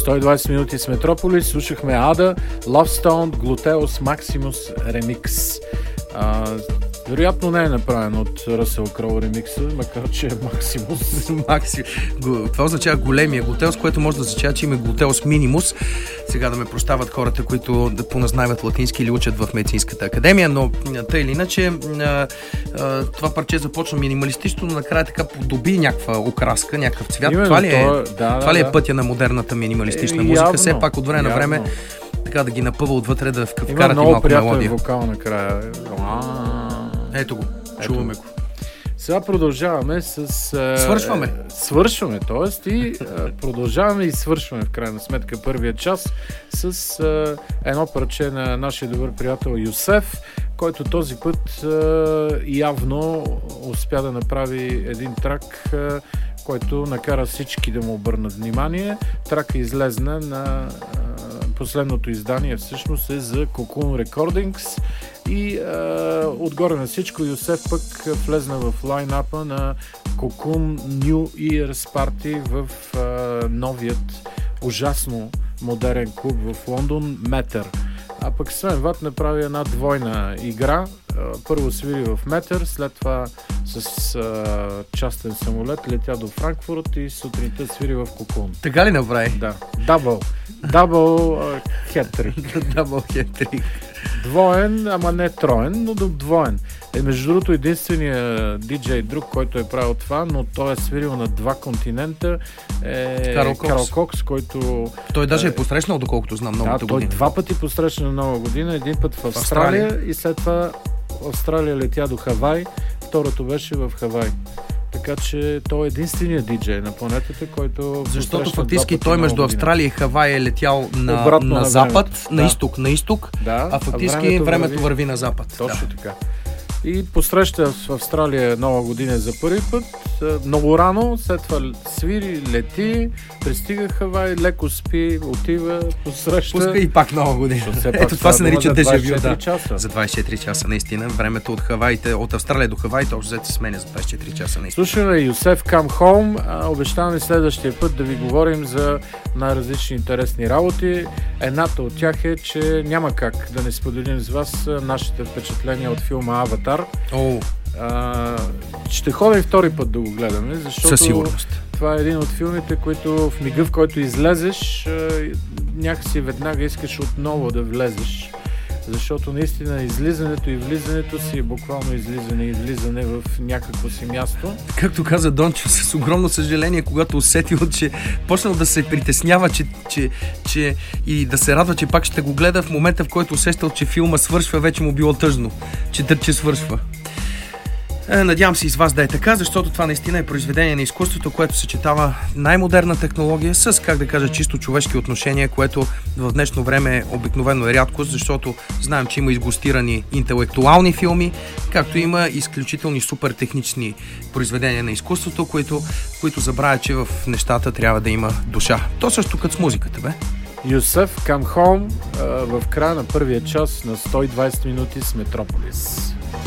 120 минути с Метрополис. Слушахме Ада, Lovestone, Gluteus Maximus ремикс. Вероятно не е направен от Ръсъл Кроу ремикса, макар че е Максимус. Това означава големия глутеус, което може да означава, че има глутеус минимус. Сега да ме прощават хората, които да поназнайват латински или учат в медицинската академия, но тъй или иначе това парче започна минималистично, но накрая така подоби някаква окраска, някакъв цвят. Именно, това ли е пътя на модерната минималистична музика? Явно, все пак от време на време така да ги напъва отвътре, да вкарат и малко мелодия. Има много приятен вокал накрая. Ето го, чуваме го. Сега продължаваме с... Свършваме, т.е. и продължаваме и свършваме в крайна сметка първия час с едно парче на нашия добър приятел Юсеф, който този път явно успя да направи един трак, който накара всички да му обърнат внимание. Трака излезна на последното издание, всъщност е за Cocoon Recordings и отгоре на всичко Юсеф пък влезна в лайнапа на Cocoon New Year's Party в новият ужасно модерен клуб в Лондон Метър. А пък Свен Ват направи една двойна игра. Първо свири в Метър, след това с частен самолет летя до Франкфурт и сутринта свири в Cocoon. Така ли направи? Да. Дабъл хет-трик. Дабъл хет-трик. Двоен, ама не троен, но двоен. Между другото, единственият диджей друг, който е правил това, но той е свирил на два континента, е Карл Кокс, който... Той даже е посрещнал, доколкото знам, новата година. Той два пъти посрещна на нова година, един път в Австралия и след това Австралия летя до Хавай, второто беше в Хавай. Така че той е единственият диджей на планетата, който... Защото фактически той между Австралия и Хавай е летял на запад, на изток, а фактически времето върви на запад. Точно така. И посреща в Австралия нова година за първи път, много рано, след това свири, лети, пристига Хавай, леко спи, отива, посреща. Пуска и пак нова година. Ето това се нарича дежавю. За 24 часа, наистина. Времето от Австралия до Хавай, общо взето се сменя за 24 часа, наистина. Слушаме Юсеф Come Home. Обещаваме следващия път да ви говорим за най-различни интересни работи. Едната от тях е, че няма как да не споделим с вас нашите впечатления от филма Аватар. Ще ходим втори път да го гледаме, защото със сигурност. Това е един от филмите, които в мига, в който излезеш, някакси веднага искаш отново да влезеш. Защото наистина излизането и влизането си е буквално излизане и влизане в някакво си място. Както каза Дончо, с огромно съжаление, когато усетил, че почнал да се притеснява, че и да се радва, че пак ще го гледа, в момента, в който усещал, че филма свършва, вече му било тъжно, че свършва. Надявам се и с вас да е така, защото това наистина е произведение на изкуството, което съчетава най-модерна технология с, как да кажа, чисто човешки отношения, което в днешно време обикновено е рядкост, защото знаем, че има изгостирани интелектуални филми, както има изключителни супер технични произведения на изкуството, които забравят, че в нещата трябва да има душа. То също като с музиката, бе. Юсеф Come Home в края на първия час на 120 минути с Метрополис.